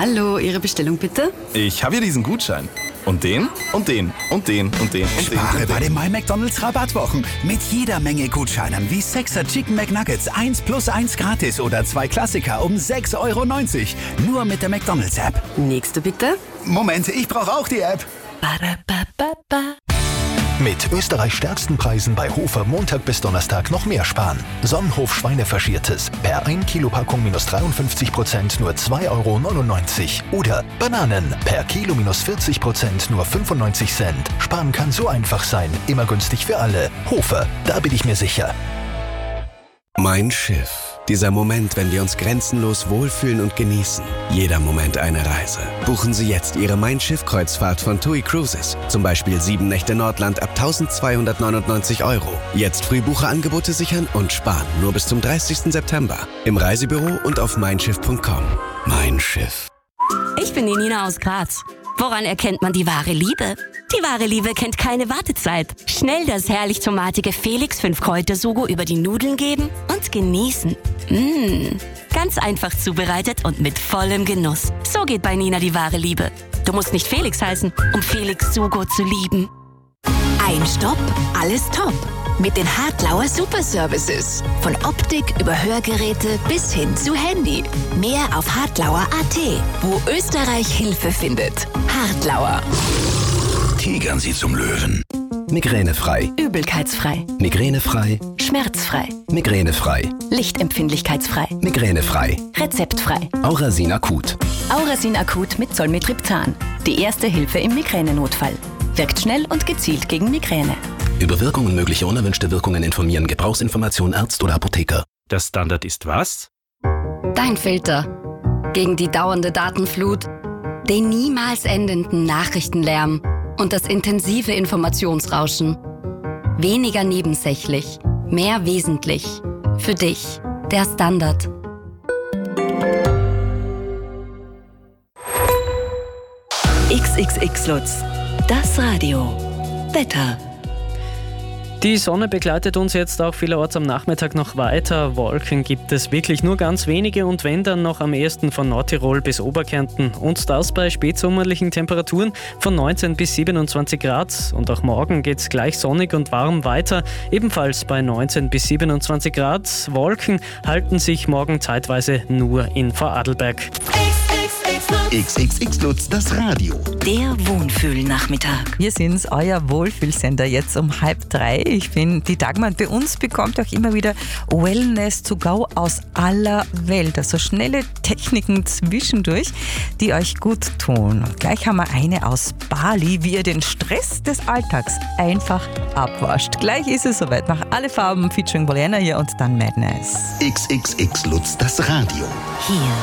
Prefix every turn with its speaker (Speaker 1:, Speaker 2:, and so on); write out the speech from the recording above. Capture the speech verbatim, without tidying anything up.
Speaker 1: Hallo, Ihre Bestellung bitte?
Speaker 2: Ich habe hier diesen Gutschein. Und den, und den, und den, und den, und den.
Speaker 3: Spare
Speaker 2: und
Speaker 3: bei
Speaker 2: den.
Speaker 3: den MyMcDonald's Rabattwochen. Mit jeder Menge Gutscheinen wie sechser Chicken McNuggets eins plus eins gratis oder zwei Klassiker um sechs Euro neunzig. Nur mit der McDonald's App.
Speaker 1: Nächste bitte.
Speaker 3: Moment, ich brauche auch die App.
Speaker 1: Ba-da-ba-ba-ba.
Speaker 4: Mit Österreichs stärksten Preisen bei Hofer Montag bis Donnerstag noch mehr sparen. Sonnenhof Schweinefaschiertes. Per ein Kilo Packung minus dreiundfünfzig Prozent nur zwei Euro neunundneunzig. Oder Bananen. Per Kilo minus vierzig Prozent nur fünfundneunzig Cent. Sparen kann so einfach sein. Immer günstig für alle. Hofer, da bin ich mir sicher.
Speaker 5: Mein Schiff. Dieser Moment, wenn wir uns grenzenlos wohlfühlen und genießen. Jeder Moment eine Reise. Buchen Sie jetzt Ihre Mein Schiff-Kreuzfahrt von TUI Cruises. Zum Beispiel sieben Nächte Nordland ab eintausendzweihundertneunundneunzig Euro. Jetzt Frühbucherangebote sichern und sparen. Nur bis zum dreißigsten September. Im Reisebüro und auf mein schiff punkt com. Mein Schiff.
Speaker 6: Ich bin die Nina aus Graz. Woran erkennt man die wahre Liebe? Die wahre Liebe kennt keine Wartezeit. Schnell das herrlich tomatige Felix fünf Kräuter-Sugo über die Nudeln geben und genießen. Mmh, ganz einfach zubereitet und mit vollem Genuss. So geht bei Nina die wahre Liebe. Du musst nicht Felix heißen, um Felix Sugo zu lieben.
Speaker 7: Ein Stopp, alles top. Mit den Hartlauer Super Services. Von Optik über Hörgeräte bis hin zu Handy. Mehr auf hartlauer punkt at, wo Österreich Hilfe findet. Hartlauer.
Speaker 3: Tigern Sie zum Löwen.
Speaker 4: Migränefrei.
Speaker 6: Übelkeitsfrei.
Speaker 4: Migränefrei.
Speaker 6: Schmerzfrei.
Speaker 4: Migränefrei.
Speaker 6: Lichtempfindlichkeitsfrei.
Speaker 4: Migränefrei.
Speaker 6: Rezeptfrei.
Speaker 4: Aurasin Akut.
Speaker 6: Aurasin Akut mit Zolmitriptan. Die erste Hilfe im Migränenotfall. Wirkt schnell und gezielt gegen Migräne.
Speaker 4: Über Wirkung und mögliche unerwünschte Wirkungen informieren. Gebrauchsinformation Arzt oder Apotheker.
Speaker 8: Der Standard ist was?
Speaker 6: Dein Filter. Gegen die dauernde Datenflut, den niemals endenden Nachrichtenlärm und das intensive Informationsrauschen. Weniger nebensächlich, mehr wesentlich. Für dich, der Standard.
Speaker 7: X X X Lutz. Das Radio. Wetter.
Speaker 9: Die Sonne begleitet uns jetzt auch vielerorts am Nachmittag noch weiter. Wolken gibt es wirklich nur ganz wenige und wenn dann noch am ehesten von Nordtirol bis Oberkärnten. Und das bei spätsommerlichen Temperaturen von neunzehn bis siebenundzwanzig Grad. Und auch morgen geht es gleich sonnig und warm weiter. Ebenfalls bei neunzehn bis siebenundzwanzig Grad. Wolken halten sich morgen zeitweise nur in Vorarlberg.
Speaker 3: X X X Lutz, das Radio.
Speaker 7: Der Wohnfühlnachmittag.
Speaker 10: Wir sind's, euer Wohlfühlsender, jetzt um halb drei. Ich bin die Dagmar und bei uns bekommt auch immer wieder Wellness to go aus aller Welt. Also schnelle Techniken zwischendurch, die euch gut tun. Und gleich haben wir eine aus Bali, wie ihr den Stress des Alltags einfach abwascht. Gleich ist es soweit. Nach Alle Farben featuring Boliana hier und dann Madness.
Speaker 3: X X X Lutz, das Radio.
Speaker 7: Hier